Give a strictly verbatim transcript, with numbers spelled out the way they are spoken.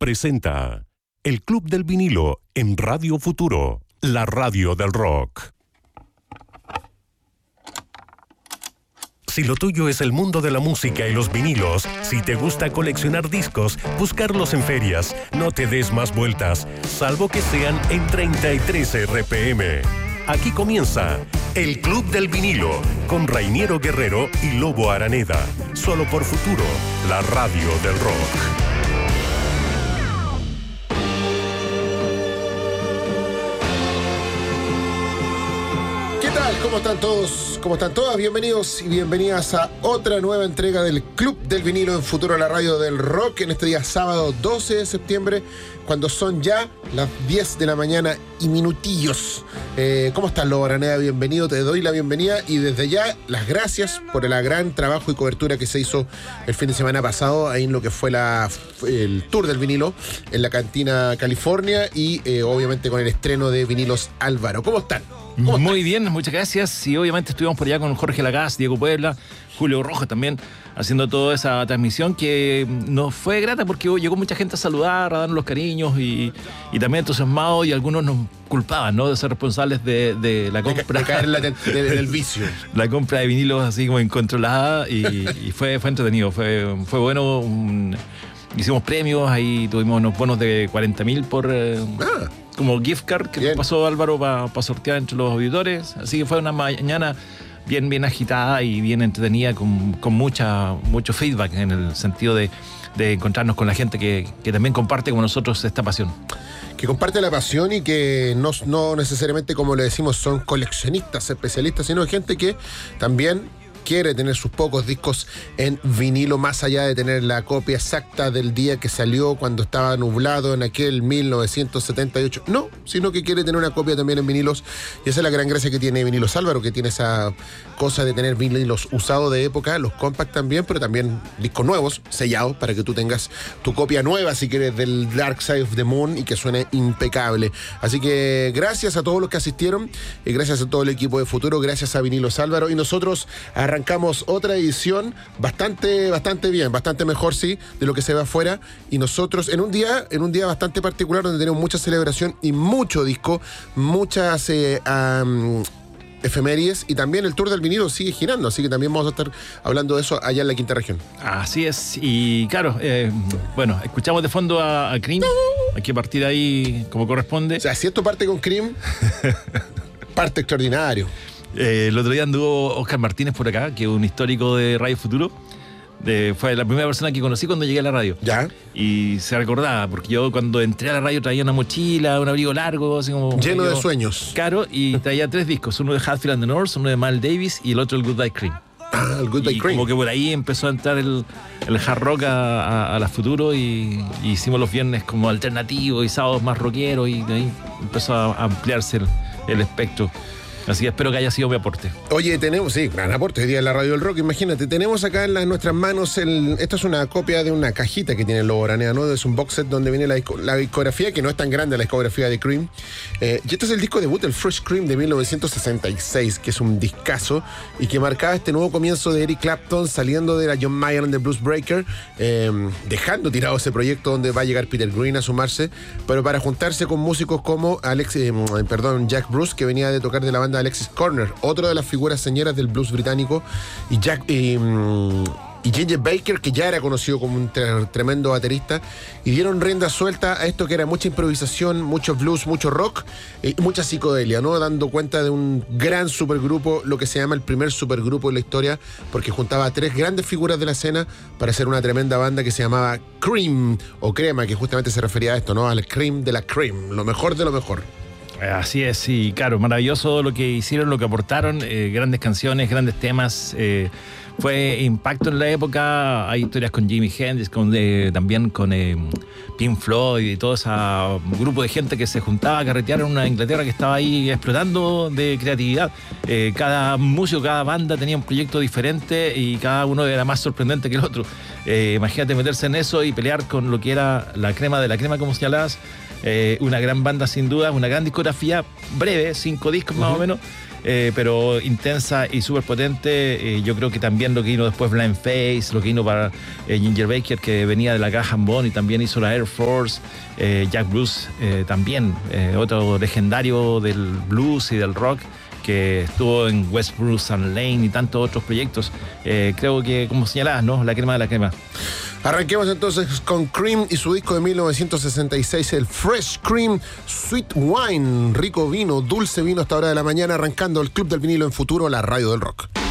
presenta el Club del Vinilo en Radio Futuro, la radio del rock. Si lo tuyo es el mundo de la música y los vinilos, si te gusta coleccionar discos, buscarlos en ferias, no te des más vueltas, salvo que sean en treinta y tres R P M. Aquí comienza el Club del Vinilo con Rainiero Guerrero y Lobo Araneda, solo por Futuro, la radio del rock. ¿Cómo están todos? ¿Cómo están todas? Bienvenidos y bienvenidas a otra nueva entrega del Club del Vinilo en Futuro, la radio del rock, en este día sábado doce de septiembre, cuando son ya las diez de la mañana y minutillos. Eh, ¿Cómo estás, Lobo Araneda? Bienvenido, te doy la bienvenida y desde ya las gracias por el gran trabajo y cobertura que se hizo el fin de semana pasado ahí en lo que fue la, el Tour del Vinilo en la Cantina California y eh, obviamente con el estreno de Vinilos Álvaro. ¿Cómo están? Muy bien, muchas gracias. Y obviamente estuvimos por allá con Jorge Lagaz, Diego Puebla, Julio Rojas también, haciendo toda esa transmisión que nos fue grata porque llegó mucha gente a saludar, a darnos los cariños y, y también entusiasmados, y algunos nos culpaban, ¿no?, de ser responsables de, de la compra. De caer en la, de, del vicio. La compra de vinilos así como incontrolada y, y fue, fue entretenido, fue, fue bueno. Un, hicimos premios, ahí tuvimos unos bonos de cuarenta mil por... Eh, ah. como gift card que nos pasó Álvaro para pa sortear entre los auditores. Así que fue una mañana bien, bien agitada y bien entretenida, con, con mucha, mucho feedback en el sentido de, de encontrarnos con la gente que, que también comparte con nosotros esta pasión. Que comparte la pasión y que no, no necesariamente, como le decimos, son coleccionistas, especialistas, sino gente que también quiere tener sus pocos discos en vinilo, más allá de tener la copia exacta del día que salió cuando estaba nublado en aquel mil novecientos setenta y ocho. No, sino que quiere tener una copia también en vinilos. Y esa es la gran gracia que tiene Vinilos Álvaro, que tiene esa cosa de tener vinilos usados de época, los compact también, pero también discos nuevos, sellados, para que tú tengas tu copia nueva, si quieres, del Dark Side of the Moon y que suene impecable. Así que gracias a todos los que asistieron y gracias a todo el equipo de Futuro, gracias a Vinilos Álvaro. Y nosotros arrancamos Arrancamos otra edición bastante, bastante bien, bastante mejor, sí, de lo que se ve afuera. Y nosotros en un día, en un día bastante particular, donde tenemos mucha celebración y mucho disco, muchas eh, um, efemérides, y también el Tour del Vinilo sigue girando, así que también vamos a estar hablando de eso allá en la quinta región. Así es, y claro, eh, bueno, escuchamos de fondo a, a Cream, hay que partir ahí como corresponde. O sea, si esto parte con Cream, parte extraordinario. Eh, el otro día anduvo Oscar Martínez por acá, que es un histórico de Radio Futuro. De, fue la primera persona que conocí cuando llegué a la radio. ¿Ya? Y se recordaba, porque yo cuando entré a la radio traía una mochila, un abrigo largo, así como... Lleno medio de sueños. Claro, y traía tres discos, uno de Hatfield and the North, uno de Miles Davis y el otro el Goodbye Cream. Ah, el Goodbye y Cream. Como que por ahí empezó a entrar el, el hard rock a, a, a la Futuro y, y hicimos los viernes como alternativos y sábados más rockeros, y de ahí empezó a ampliarse el, el espectro. Así que espero que haya sido mi aporte. Oye, tenemos, sí, gran aporte hoy día en la radio del rock. Imagínate, tenemos acá en, la, en nuestras manos, el, esto es una copia de una cajita que tiene el Lobo Araneda, ¿no? Es un box set donde viene la, disco, la discografía, que no es tan grande la discografía de Cream. Eh, y este es el disco debut, el Fresh Cream de mil novecientos sesenta y seis, que es un discazo y que marcaba este nuevo comienzo de Eric Clapton, saliendo de la John Mayer and the Blues Breaker, eh, dejando tirado ese proyecto donde va a llegar Peter Green a sumarse, pero para juntarse con músicos como Alex, eh, perdón, Jack Bruce, que venía de tocar de la banda Alexis Corner, otro de las figuras señeras del blues británico, y Jack y, y Ginger Baker, que ya era conocido como un tre- tremendo baterista, y dieron rienda suelta a esto que era mucha improvisación, mucho blues, mucho rock y mucha psicodelia, ¿no? Dando cuenta de un gran supergrupo, lo que se llama el primer supergrupo de la historia, porque juntaba a tres grandes figuras de la escena para hacer una tremenda banda que se llamaba Cream, o Crema, que justamente se refería a esto, ¿no? Al cream de la cream, lo mejor de lo mejor. Así es, sí, claro, maravilloso lo que hicieron, lo que aportaron, eh, grandes canciones, grandes temas, eh, fue impacto en la época. Hay historias con Jimi Hendrix, con, eh, también con eh, Pink Floyd y todo ese grupo de gente que se juntaba a carretear en una Inglaterra que estaba ahí explotando de creatividad. Eh, cada músico, cada banda tenía un proyecto diferente y cada uno era más sorprendente que el otro. Eh, imagínate meterse en eso y pelear con lo que era la crema de la crema, como señalabas. Eh, una gran banda sin duda, una gran discografía breve, cinco discos más uh-huh. o menos, eh, pero intensa y súper potente. Eh, yo creo que también lo que vino después Blind Faith, lo que vino para eh, Ginger Baker, que venía de la Graham Bond y también hizo la Air Force, eh, Jack Bruce eh, también, eh, otro legendario del blues y del rock, que estuvo en West Bruce and Lane y tantos otros proyectos. Eh, creo que, como señalabas, ¿no? La crema de la crema. Arranquemos entonces con Cream y su disco de mil novecientos sesenta y seis, el Fresh Cream Sweet Wine. Rico vino, dulce vino hasta hora de la mañana, arrancando el Club del Vinilo en Futuro, la radio del rock.